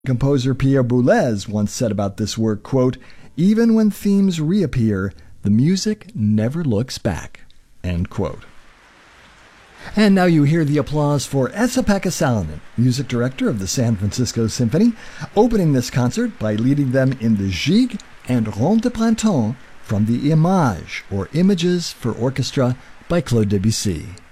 Composer Pierre Boulez once said about this work, quote, "Even when themes reappear, the music never looks back," end quote. And now you hear the applause for Esa-Pekka Salonen, music director of the San Francisco Symphony, opening this concert by leading them in the Gigue and Ronde de Printemps from the Images, or Images for Orchestra, by Claude Debussy.